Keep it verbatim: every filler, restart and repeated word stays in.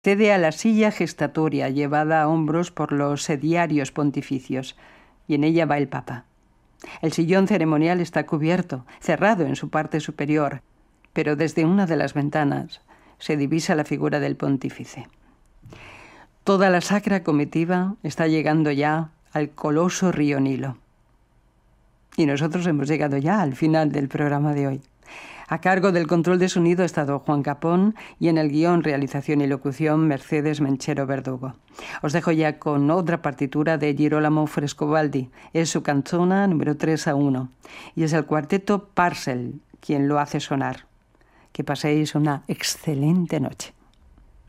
Cede a la silla gestatoria llevada a hombros por los sediarios pontificios, y en ella va el Papa. El sillón ceremonial está cubierto, cerrado en su parte superior, pero desde una de las ventanas se divisa la figura del pontífice. Toda la sacra comitiva está llegando ya al coloso río Nilo. Y nosotros hemos llegado ya al final del programa de hoy. A cargo del control de sonido ha estado Juan Capón y en el guión, realización y locución Mercedes Menchero Verdugo. Os dejo ya con otra partitura de Girolamo Frescobaldi. Es su canzona número tres a uno y es el cuarteto Parcel quien lo hace sonar. Que paséis una excelente noche.